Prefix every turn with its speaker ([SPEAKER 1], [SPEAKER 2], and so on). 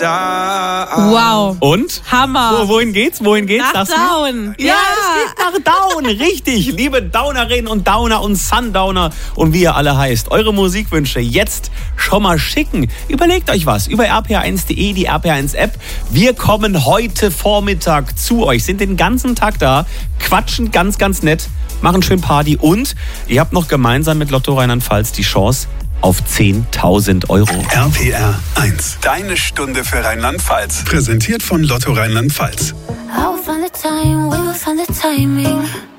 [SPEAKER 1] Wow.
[SPEAKER 2] Und?
[SPEAKER 1] Hammer.
[SPEAKER 2] Wohin geht's?
[SPEAKER 1] Nach Down.
[SPEAKER 2] Ja, es geht nach Down. Richtig. Liebe Downerinnen und Downer und Sundowner und wie ihr alle heißt. Eure Musikwünsche jetzt schon mal schicken. Überlegt euch was über rpr1.de, die RPR1-App. Wir kommen heute Vormittag zu euch, sind den ganzen Tag da, quatschen ganz, ganz nett, machen schön Party und ihr habt noch gemeinsam mit Lotto Rheinland-Pfalz die Chance auf 10.000 €.
[SPEAKER 3] RPR 1. Deine Stunde für Rheinland-Pfalz. Präsentiert von Lotto Rheinland-Pfalz.
[SPEAKER 4] I will find the time, we will find the timing.